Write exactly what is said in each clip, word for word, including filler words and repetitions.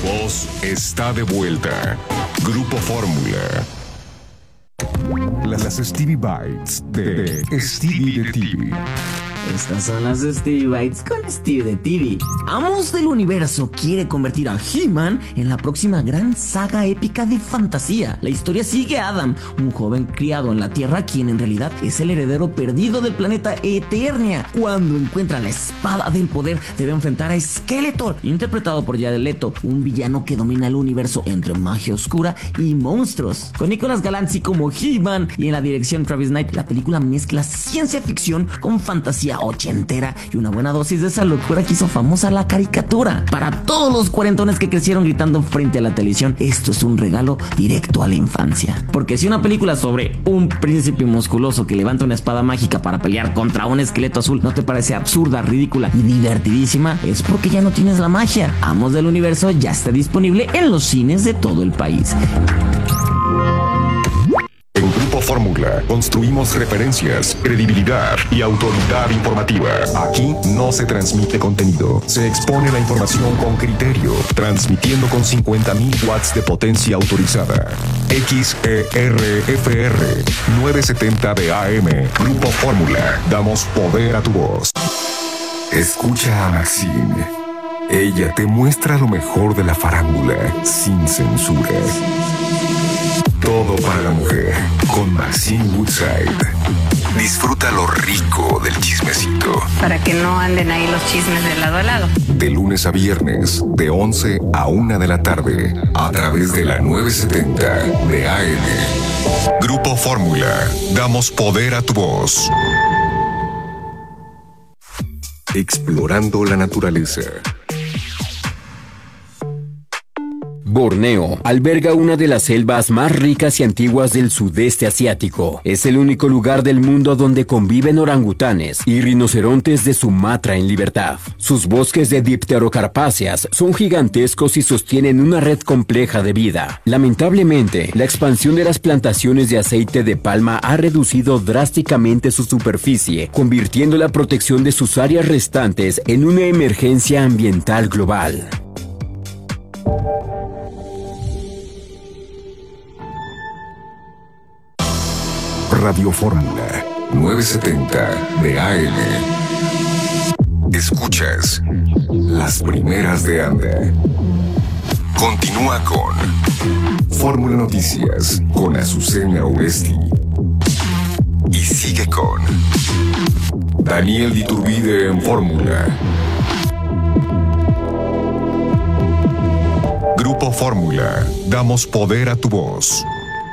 voz está de vuelta. Grupo Fórmula. Las Stevie Bites de, de Stevie de T V. Estas son las Stevie Bites con Stevie de T V. Amos del Universo quiere convertir a He-Man en la próxima gran saga épica de fantasía. La historia sigue a Adam, un joven criado en la Tierra, quien en realidad es el heredero perdido del planeta Eternia. Cuando encuentra la espada del poder, debe enfrentar a Skeletor, interpretado por Jared Leto, un villano que domina el universo entre magia oscura y monstruos. Con Nicolas Galanzi como He-Man y en la dirección Travis Knight, la película mezcla ciencia ficción con fantasía ochentera y una buena dosis de esa locura que hizo famosa la caricatura. Para todos los cuarentones que crecieron gritando frente a la televisión, esto es un regalo directo a la infancia. Porque si una película sobre un príncipe musculoso que levanta una espada mágica para pelear contra un esqueleto azul no te parece absurda, ridícula y divertidísima, es porque ya no tienes la magia. Amos del Universo ya está disponible en los cines de todo el país. En Grupo Fórmula construimos referencias, credibilidad y autoridad informativa. Aquí no se transmite contenido, se expone la información con criterio, transmitiendo con cincuenta mil watts de potencia autorizada. X E R F R novecientos setenta de A M. Grupo Fórmula. Damos poder a tu voz. Escucha a Maxine. Ella te muestra lo mejor de la farándula sin censura. Todo para la mujer, con Maxine Woodside. Disfruta lo rico del chismecito. Para que no anden ahí los chismes de lado a lado. De lunes a viernes, de once a una de la tarde, a través de la novecientos setenta de A M. Grupo Fórmula, damos poder a tu voz. Explorando la naturaleza. Borneo alberga una de las selvas más ricas y antiguas del sudeste asiático. Es el único lugar del mundo donde conviven orangutanes y rinocerontes de Sumatra en libertad. Sus bosques de dipterocarpáceas son gigantescos y sostienen una red compleja de vida. Lamentablemente, la expansión de las plantaciones de aceite de palma ha reducido drásticamente su superficie, convirtiendo la protección de sus áreas restantes en una emergencia ambiental global. Radio Fórmula novecientos setenta de A M. Escuchas las primeras de Anda. Continúa con Fórmula Noticias con Azucena Oresti. Y sigue con Daniel Iturbide en Fórmula. Grupo Fórmula, damos poder a tu voz.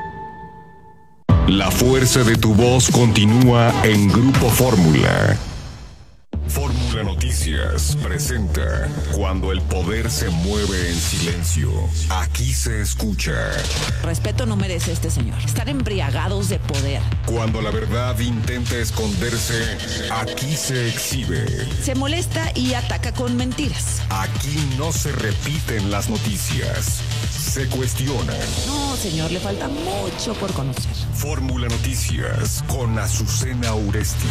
La fuerza de tu voz continúa en Grupo Fórmula. Fórmula Noticias presenta Cuando el poder se mueve en silencio. Aquí se escucha. Respeto no merece este señor. Están embriagados de poder. Cuando la verdad intenta esconderse, aquí se exhibe. Se molesta y ataca con mentiras. Aquí no se repiten las noticias. Se cuestionan. No, señor, le falta mucho por conocer. Fórmula Noticias con Azucena Oresti.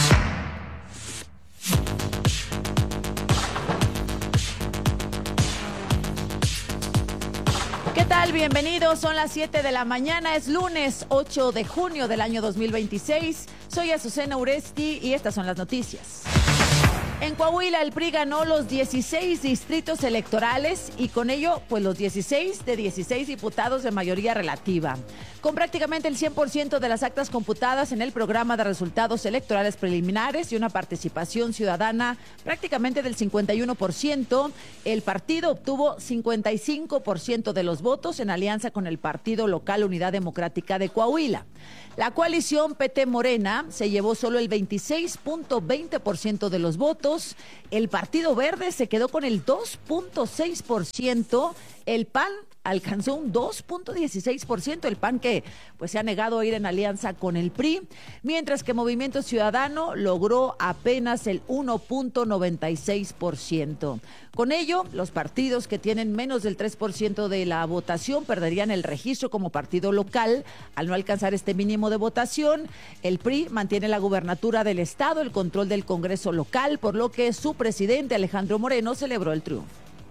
¿Qué tal? Bienvenidos. Son las siete de la mañana. Es lunes ocho de junio del año dos mil veintiséis. Soy Azucena Oresti y estas son las noticias. En Coahuila, el P R I ganó los dieciséis distritos electorales y con ello, pues los dieciséis de dieciséis diputados de mayoría relativa. Con prácticamente el cien por ciento de las actas computadas en el programa de resultados electorales preliminares y una participación ciudadana prácticamente del cincuenta y uno por ciento, el partido obtuvo cincuenta y cinco por ciento de los votos en alianza con el Partido Local Unidad Democrática de Coahuila. La coalición P T Morena se llevó solo el veintiséis punto veinte por ciento de los votos, el Partido Verde se quedó con el dos punto seis por ciento, el P A N alcanzó un dos punto dieciséis por ciento, el P A N que pues se ha negado a ir en alianza con el P R I, mientras que Movimiento Ciudadano logró apenas el uno punto noventa y seis por ciento. Con ello, los partidos que tienen menos del tres por ciento de la votación perderían el registro como partido local al no alcanzar este mínimo de votación. El P R I mantiene la gubernatura del estado, el control del Congreso local, por lo que su presidente Alejandro Moreno celebró el triunfo.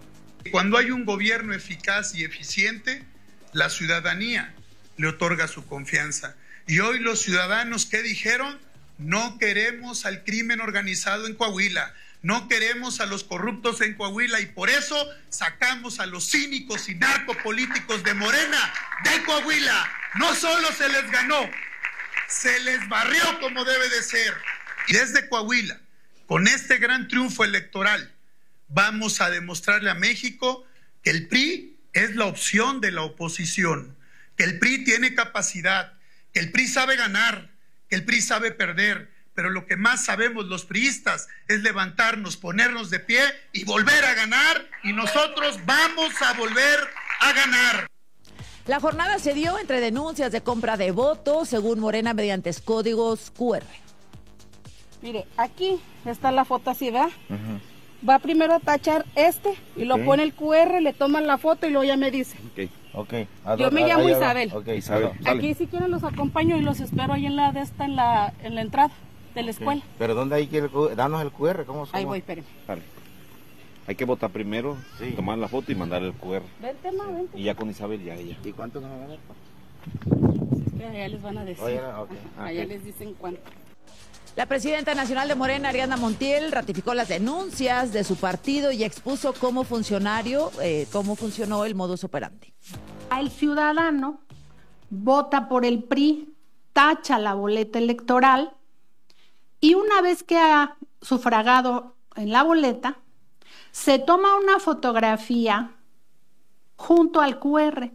Cuando hay un gobierno eficaz y eficiente, la ciudadanía le otorga su confianza. Y hoy los ciudadanos, ¿qué dijeron? No queremos al crimen organizado en Coahuila, no queremos a los corruptos en Coahuila, y por eso sacamos a los cínicos y narcopolíticos de Morena de Coahuila. No solo se les ganó, se les barrió como debe de ser. Y desde Coahuila, con este gran triunfo electoral, vamos a demostrarle a México que el P R I es la opción de la oposición, que el P R I tiene capacidad, que el P R I sabe ganar, que el P R I sabe perder, pero lo que más sabemos los priistas es levantarnos, ponernos de pie y volver a ganar, y nosotros vamos a volver a ganar. La jornada se dio entre denuncias de compra de votos, según Morena, mediante códigos cu erre. Mire, aquí está la foto así, ¿verdad? Uh-huh. Va primero a tachar este y lo okay. pone el cu erre, le toman la foto y luego ya me dice. Ok, ok. Yo me llamo Isabel. Ok, Isabel. Aquí si quieren los acompaño y los espero ahí en la de esta, en la, en la entrada de la escuela. Okay. ¿Pero dónde hay que el, danos el cu erre? ¿Cómo, cómo? Ahí voy, espérenme. Vale. Hay que votar primero, sí. tomar la foto y mandar el cu erre. Vente, ma, vente. Y ya con Isabel ya ella. ¿Y cuánto nos van a dar? Es que allá les van a decir. Oye, okay. Ajá, allá okay. les dicen cuánto. La presidenta nacional de Morena, Ariadna Montiel, ratificó las denuncias de su partido y expuso cómo funcionario, eh, cómo funcionó el modus operandi. El ciudadano vota por el P R I, tacha la boleta electoral y una vez que ha sufragado en la boleta, se toma una fotografía junto al cu erre.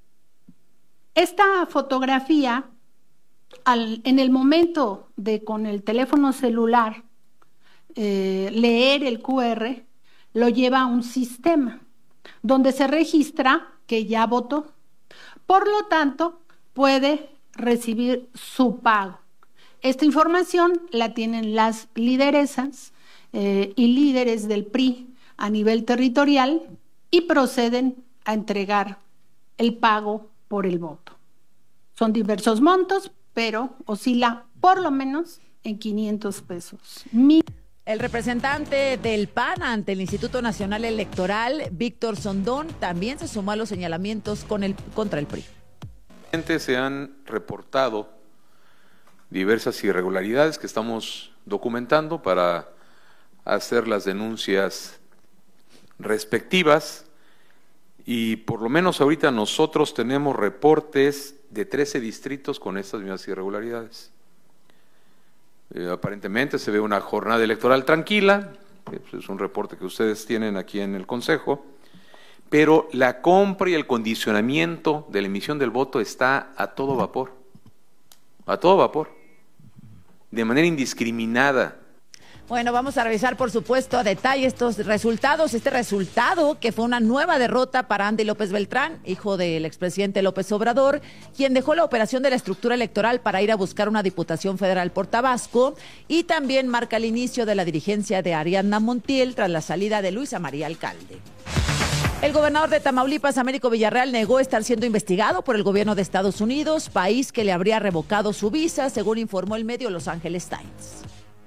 Esta fotografía, al, en el momento de con el teléfono celular eh, leer el cu erre, lo lleva a un sistema donde se registra que ya votó. Por lo tanto, puede recibir su pago. Esta información la tienen las lideresas eh, y líderes del P R I a nivel territorial y proceden a entregar el pago por el voto. Son diversos montos, pero oscila por lo menos en quinientos pesos. Mi... El representante del P A N ante el Instituto Nacional Electoral, Víctor Sondón, también se sumó a los señalamientos con el, contra el P R I. Se han reportado diversas irregularidades que estamos documentando para hacer las denuncias respectivas, y por lo menos ahorita nosotros tenemos reportes de trece distritos con estas mismas irregularidades. Eh, aparentemente se ve una jornada electoral tranquila, es un reporte que ustedes tienen aquí en el Consejo, pero la compra y el condicionamiento de la emisión del voto está a todo vapor, a todo vapor, de manera indiscriminada. Bueno, vamos a revisar, por supuesto, a detalle estos resultados. Este resultado que fue una nueva derrota para Andy López Beltrán, hijo del expresidente López Obrador, quien dejó la operación de la estructura electoral para ir a buscar una diputación federal por Tabasco, y también marca el inicio de la dirigencia de Ariadna Montiel tras la salida de Luisa María Alcalde. El gobernador de Tamaulipas, Américo Villarreal, negó estar siendo investigado por el gobierno de Estados Unidos, país que le habría revocado su visa, según informó el medio Los Angeles Times.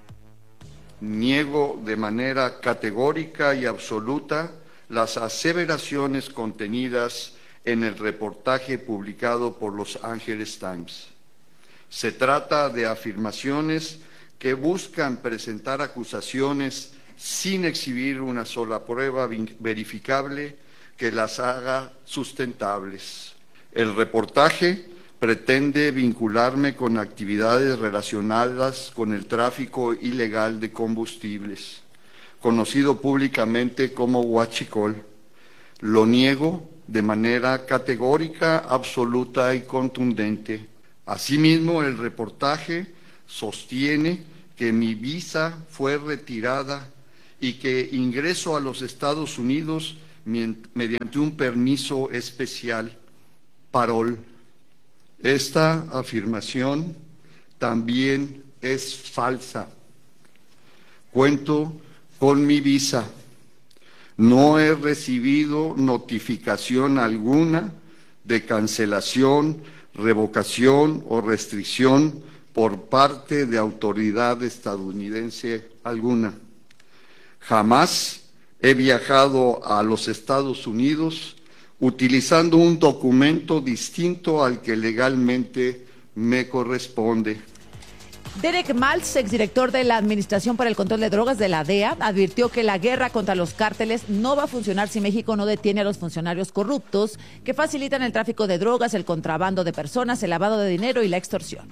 Niego de manera categórica y absoluta las aseveraciones contenidas en el reportaje publicado por Los Angeles Times. Se trata de afirmaciones que buscan presentar acusaciones sin exhibir una sola prueba verificable que las haga sustentables. El reportaje pretende vincularme con actividades relacionadas con el tráfico ilegal de combustibles, conocido públicamente como huachicol. Lo niego de manera categórica, absoluta y contundente. Asimismo, el reportaje sostiene que mi visa fue retirada y que ingreso a los Estados Unidos mediante un permiso especial, parol. Esta afirmación también es falsa. Cuento con mi visa. No he recibido notificación alguna de cancelación, revocación o restricción por parte de autoridad estadounidense alguna. Jamás He viajado a los Estados Unidos utilizando un documento distinto al que legalmente me corresponde. Derek Maltz, exdirector de la Administración para el Control de Drogas de la D E A, advirtió que la guerra contra los cárteles no va a funcionar si México no detiene a los funcionarios corruptos que facilitan el tráfico de drogas, el contrabando de personas, el lavado de dinero y la extorsión.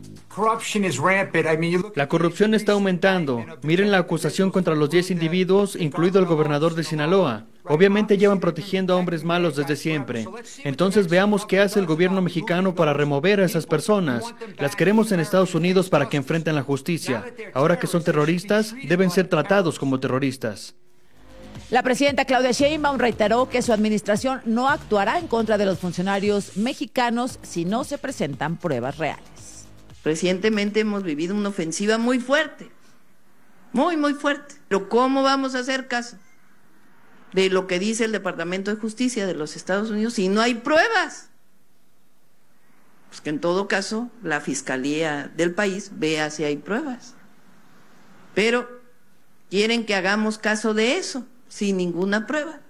La corrupción está aumentando. Miren la acusación contra los diez individuos, incluido el gobernador de Sinaloa. Obviamente llevan protegiendo a hombres malos desde siempre. Entonces veamos qué hace el gobierno mexicano para remover a esas personas. Las queremos en Estados Unidos para que enfrenten la justicia. Ahora que son terroristas, deben ser tratados como terroristas. La presidenta Claudia Sheinbaum reiteró que su administración no actuará en contra de los funcionarios mexicanos si no se presentan pruebas reales. Recientemente hemos vivido una ofensiva muy fuerte, muy, muy fuerte. Pero ¿cómo vamos a hacer caso de lo que dice el Departamento de Justicia de los Estados Unidos si no hay pruebas? Pues que en todo caso la Fiscalía del país vea si hay pruebas. Pero quieren que hagamos caso de eso, sin ninguna prueba.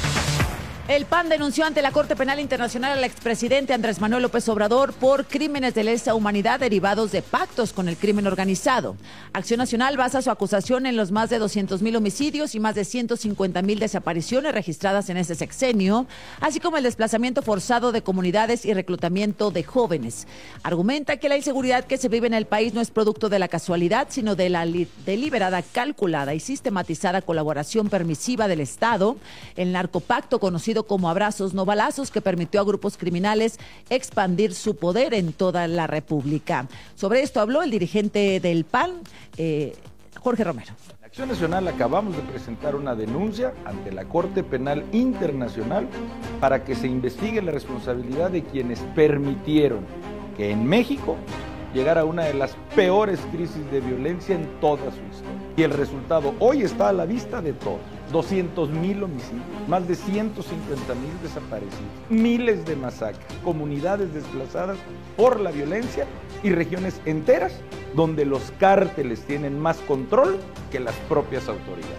El P A N denunció ante la Corte Penal Internacional al expresidente Andrés Manuel López Obrador por crímenes de lesa humanidad derivados de pactos con el crimen organizado. Acción Nacional basa su acusación en los más de doscientos mil homicidios y más de ciento cincuenta mil desapariciones registradas en ese sexenio, así como el desplazamiento forzado de comunidades y reclutamiento de jóvenes. Argumenta que la inseguridad que se vive en el país no es producto de la casualidad, sino de la deliberada, calculada y sistematizada colaboración permisiva del Estado, el narcopacto conocido como abrazos no balazos, que permitió a grupos criminales expandir su poder en toda la República. Sobre esto habló el dirigente del P A N, eh, Jorge Romero. En Acción Nacional acabamos de presentar una denuncia ante la Corte Penal Internacional para que se investigue la responsabilidad de quienes permitieron que en México llegara una de las peores crisis de violencia en toda su historia. Y el resultado hoy está a la vista de todos. doscientos mil homicidios, más de ciento cincuenta mil desaparecidos, miles de masacres, comunidades desplazadas por la violencia y regiones enteras donde los cárteles tienen más control que las propias autoridades.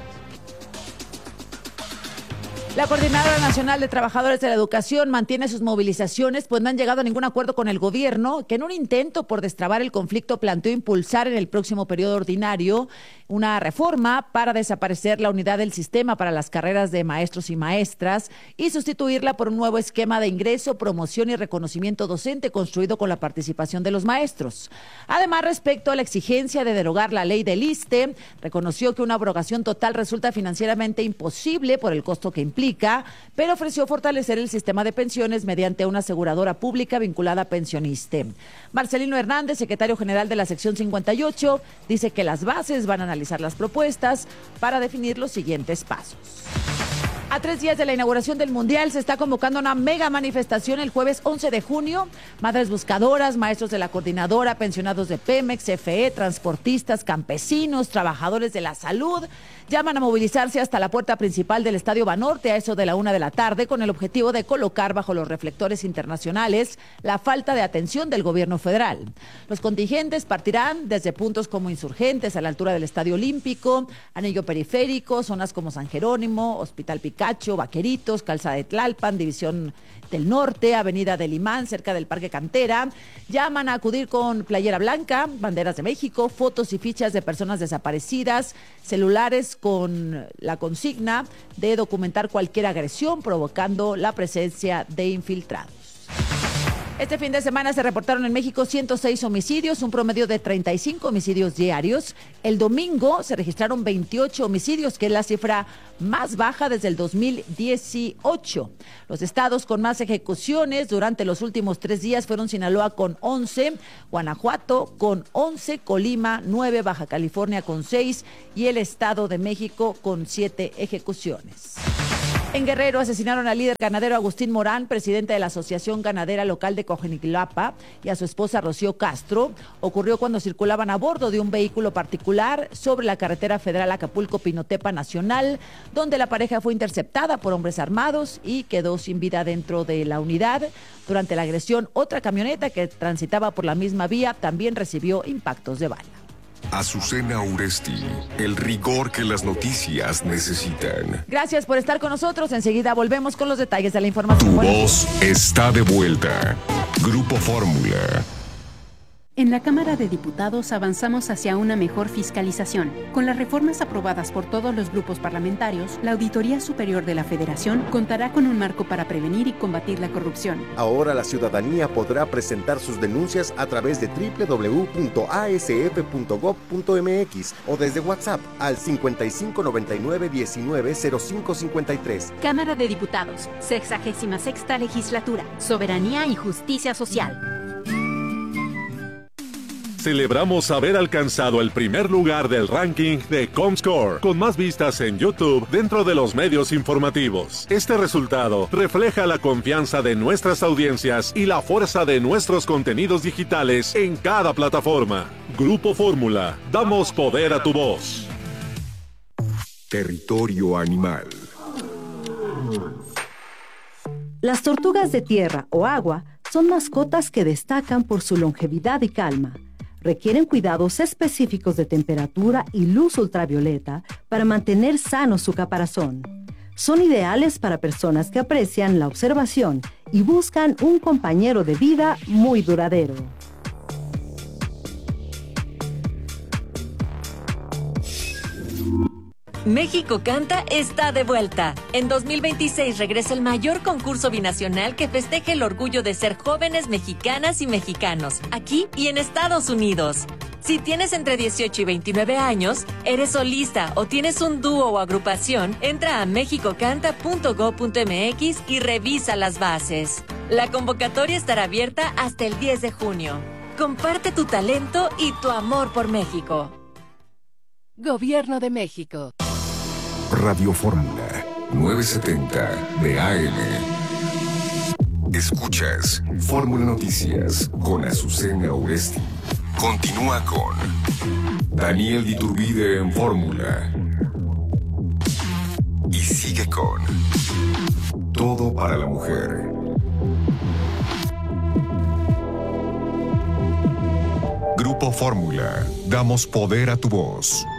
La Coordinadora Nacional de Trabajadores de la Educación mantiene sus movilizaciones, pues no han llegado a ningún acuerdo con el gobierno, que en un intento por destrabar el conflicto planteó impulsar en el próximo periodo ordinario una reforma para desaparecer la unidad del sistema para las carreras de maestros y maestras y sustituirla por un nuevo esquema de ingreso, promoción y reconocimiento docente construido con la participación de los maestros. Además, respecto a la exigencia de derogar la ley del ISSSTE, reconoció que una abrogación total resulta financieramente imposible por el costo que implica, pero ofreció fortalecer el sistema de pensiones mediante una aseguradora pública vinculada a Pensioniste. Marcelino Hernández, secretario general de la sección cincuenta y ocho, dice que las bases van a analizar las propuestas para definir los siguientes pasos. A tres días de la inauguración del Mundial se está convocando una mega manifestación el jueves once de junio. Madres buscadoras, maestros de la coordinadora, pensionados de Pemex, C F E, transportistas, campesinos, trabajadores de la salud llaman a movilizarse hasta la puerta principal del Estadio Banorte a eso de la una de la tarde con el objetivo de colocar bajo los reflectores internacionales la falta de atención del gobierno federal. Los contingentes partirán desde puntos como Insurgentes a la altura del Estadio Olímpico, Anillo Periférico, zonas como San Jerónimo, Hospital Picacho, Vaqueritos, Calzada de Tlalpan, División del Norte, Avenida del Imán, cerca del Parque Cantera. Llaman a acudir con playera blanca, banderas de México, fotos y fichas de personas desaparecidas, celulares con la consigna de documentar cualquier agresión provocando la presencia de infiltrados. Este fin de semana se reportaron en México ciento seis homicidios, un promedio de treinta y cinco homicidios diarios. El domingo se registraron veintiocho homicidios, que es la cifra más baja desde el dos mil dieciocho. Los estados con más ejecuciones durante los últimos tres días fueron Sinaloa con once, Guanajuato con once, Colima nueve, Baja California con seis y el Estado de México con siete ejecuciones. En Guerrero asesinaron al líder ganadero Agustín Morán, presidente de la Asociación Ganadera Local de Coajimalpa, y a su esposa Rocío Castro. Ocurrió cuando circulaban a bordo de un vehículo particular sobre la carretera federal Acapulco-Pinotepa Nacional, donde la pareja fue interceptada por hombres armados y quedó sin vida dentro de la unidad. Durante la agresión, otra camioneta que transitaba por la misma vía también recibió impactos de bala. Azucena Uresti, el rigor que las noticias necesitan. Gracias por estar con nosotros. Enseguida volvemos con los detalles de la información. Tu Buenos voz días. está de vuelta. Grupo Fórmula. En la Cámara de Diputados avanzamos hacia una mejor fiscalización. Con las reformas aprobadas por todos los grupos parlamentarios, la Auditoría Superior de la Federación contará con un marco para prevenir y combatir la corrupción. Ahora la ciudadanía podrá presentar sus denuncias a través de doble u doble u doble u punto a s f punto gob punto m x o desde WhatsApp al cincuenta y cinco noventa y nueve diecinueve cero cinco cincuenta y tres. Cámara de Diputados, sexagésima sexta Legislatura, Soberanía y Justicia Social. Celebramos haber alcanzado el primer lugar del ranking de Comscore, con más vistas en YouTube dentro de los medios informativos. Este resultado refleja la confianza de nuestras audiencias y la fuerza de nuestros contenidos digitales en cada plataforma. Grupo Fórmula, damos poder a tu voz. Territorio animal. Las tortugas de tierra o agua son mascotas que destacan por su longevidad y calma. Requieren cuidados específicos de temperatura y luz ultravioleta para mantener sano su caparazón. Son ideales para personas que aprecian la observación y buscan un compañero de vida muy duradero. México Canta está de vuelta. En dos mil veintiséis regresa el mayor concurso binacional que festeja el orgullo de ser jóvenes mexicanas y mexicanos, aquí y en Estados Unidos. Si tienes entre dieciocho y veintinueve años, eres solista o tienes un dúo o agrupación, entra a mexico canta punto gob punto m x y revisa las bases. La convocatoria estará abierta hasta el diez de junio. Comparte tu talento y tu amor por México. Gobierno de México. Radio Fórmula novecientos setenta de A M. Escuchas Fórmula Noticias con Azucena Uresti. Continúa con Daniel Iturbide en Fórmula. Y sigue con Todo para la Mujer. Grupo Fórmula, damos poder a tu voz.